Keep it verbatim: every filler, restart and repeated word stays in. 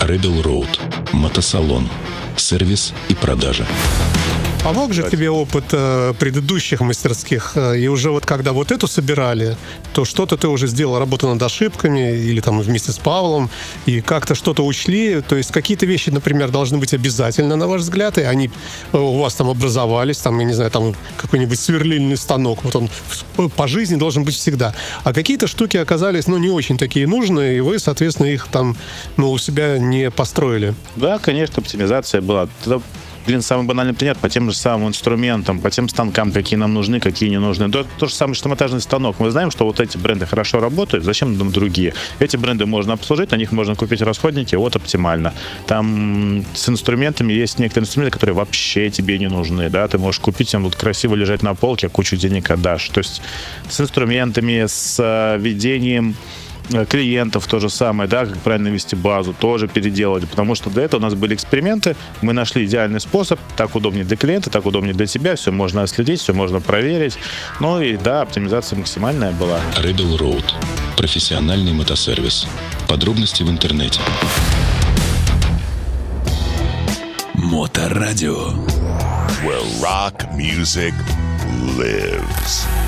Rebel Road. Мотосалон. Сервис и продажа. Помог же тебе опыт э, предыдущих мастерских? Э, и уже вот когда вот эту собирали, то что-то ты уже сделал, работу над ошибками, или там вместе с Павлом, и как-то что-то учли. То есть какие-то вещи, например, должны быть обязательно, на ваш взгляд, и они э, у вас там образовались, там, я не знаю, там какой-нибудь сверлильный станок, вот он по жизни должен быть всегда. А какие-то штуки оказались, ну, не очень такие нужные, и вы, соответственно, их там, ну, у себя не построили. Да, конечно, оптимизация была. Блин, самый банальный пример по тем же самым инструментам, по тем станкам, какие нам нужны, какие не нужны. То, то же самое, что монтажный станок. Мы знаем, что вот эти бренды хорошо работают, зачем нам другие? Эти бренды можно обслужить, на них можно купить расходники, вот оптимально. Там с инструментами есть некоторые инструменты, которые вообще тебе не нужны, да, ты можешь купить, они будут красиво лежать на полке, а кучу денег отдашь. То есть с инструментами, с ведением клиентов то же самое, да, как правильно вести базу, тоже переделали, потому что до этого у нас были эксперименты, мы нашли идеальный способ, так удобнее для клиента, так удобнее для тебя, все можно отследить, все можно проверить, ну и да, оптимизация максимальная была. Rebel Road. Профессиональный мотосервис. Подробности в интернете. Моторадио. Where rock music lives.